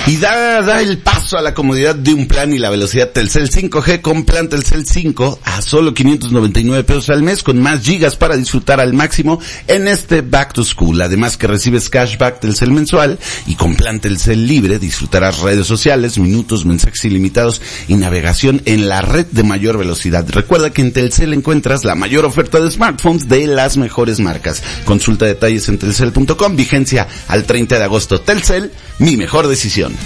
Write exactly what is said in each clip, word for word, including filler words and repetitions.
Y da, da el paso a la comodidad de un plan y la velocidad Telcel cinco G con plan Telcel cinco a solo quinientos noventa y nueve pesos al mes, con más gigas para disfrutar al máximo en este Back to School. Además que recibes cashback Telcel mensual, y con plan Telcel libre disfrutarás redes sociales, minutos, mensajes ilimitados y navegación en la red de mayor velocidad. Recuerda que en Telcel encuentras la mayor oferta de smartphones de las mejores marcas. Consulta detalles en telcel punto com, vigencia al treinta de agosto. Telcel, mi mejor decisión.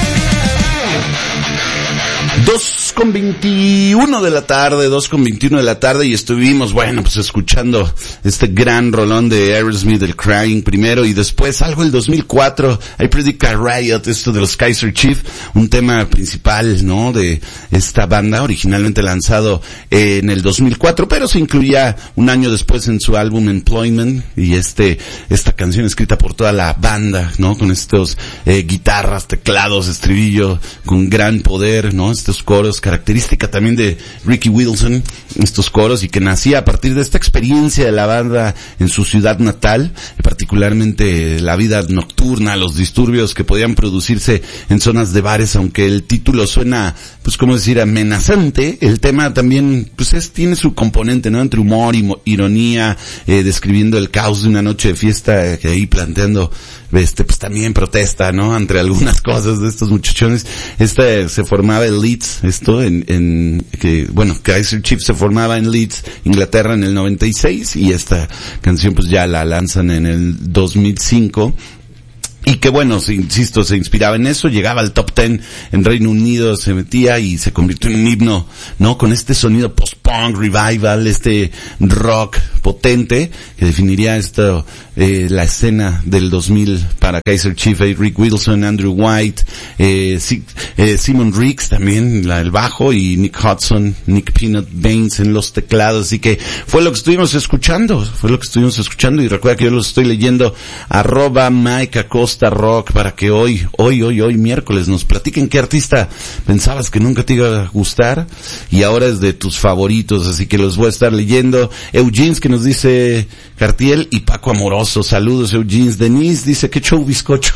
dos con veintiuno de la tarde, dos con veintiuno de la tarde, y estuvimos, bueno, pues escuchando este gran rolón de Aerosmith, el Crying primero, y después algo del dos mil cuatro, I Predict a Riot, esto de los Kaiser Chiefs, un tema principal, ¿no?, de esta banda, originalmente lanzado eh, en el dos mil cuatro, pero se incluía un año después en su álbum Employment, y este, esta canción escrita por toda la banda, ¿no?, con estos eh, guitarras, teclados, estribillo, con gran poder, ¿no?, estos coros, característica también de Ricky Wilson, estos coros, y que nacía a partir de esta experiencia de la banda en su ciudad natal, particularmente la vida nocturna, los disturbios que podían producirse en zonas de bares. Aunque el título suena, pues como decir, amenazante, el tema también, pues es, tiene su componente, ¿no?, entre humor y ironía, eh, describiendo el caos de una noche de fiesta, que ahí planteando, este, pues también protesta, ¿no?, entre algunas cosas de estos muchachones. Este se formaba en Leeds, esto en, en, que, bueno, Kaiser Chiefs se formaba en Leeds, Inglaterra, en el noventa y seis, y esta canción pues ya la lanzan en el dos mil cinco. Y que bueno, insisto, se inspiraba en eso, llegaba al top ten en Reino Unido, se metía y se convirtió en un himno, ¿no?, con este sonido post-punk, revival, este rock potente, que definiría esto, eh, la escena del dos mil para Kaiser Chiefs, eh, Rick Wilson, Andrew White, eh, si, eh, Simon Riggs también, la, el bajo, y Nick Hudson, Nick Peanut Baines en los teclados. Así que fue lo que estuvimos escuchando, fue lo que estuvimos escuchando, y recuerda que yo los estoy leyendo, arroba Mike Acosta Rock, para que hoy, hoy, hoy, hoy miércoles nos platiquen qué artista pensabas que nunca te iba a gustar y ahora es de tus favoritos. Así que los voy a estar leyendo. Eugene, que nos dice Cartiel, y Paco Amoroso, saludos Eugene. Denise dice, qué show bizcocho.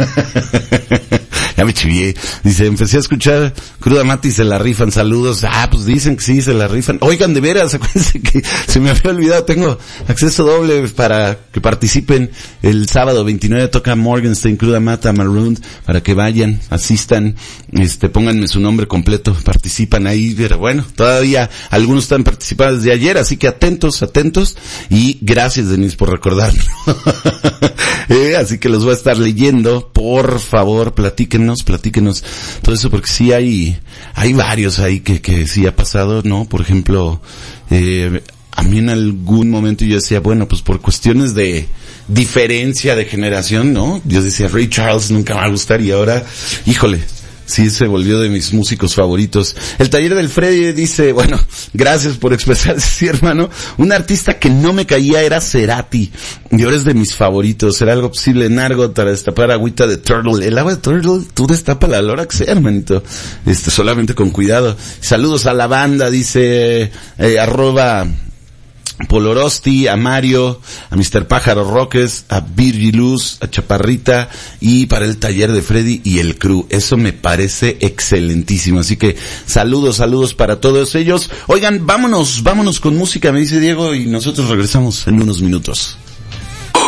Ya me chivié. Dice, empecé a escuchar Cruda Mata y se la rifan, saludos. Ah, pues dicen que sí, se la rifan. Oigan, de veras, acuérdense que se me había olvidado, tengo acceso doble para que participen el sábado veintinueve, toca Morgenstein, Cruda Mata, Marooned, para que vayan, asistan, este, pónganme su nombre completo, participan ahí, pero bueno, todavía algunos están participando desde ayer, así que atentos, atentos, y gracias Denise por recordarlo. eh, así que los voy a estar leyendo, por favor, platíquenos, platíquenos todo eso, porque sí hay, hay varios ahí que, que sí ha pasado, ¿no? Por ejemplo, eh, a mí en algún momento yo decía, bueno, pues por cuestiones de diferencia de generación, ¿no? Yo decía, Ray Charles nunca me va a gustar, y ahora, híjole, sí se volvió de mis músicos favoritos. El taller del Freddy dice, bueno, gracias por expresarse, sí, hermano. Un artista que no me caía era Cerati, y ahora es de mis favoritos. ¿Será algo posible en Argot para destapar agüita de Turtle? El agua de Turtle, tú destapa la hora que sea, hermanito. Este, solamente con cuidado. Saludos a la banda, dice, eh, arroba Polorosti, a Mario, a mister Pájaro Roques, a Virgiluz, a Chaparrita, y para el taller de Freddy y el crew. Eso me parece excelentísimo. Así que saludos, saludos para todos ellos. Oigan, vámonos, vámonos con música, me dice Diego, y nosotros regresamos en unos minutos.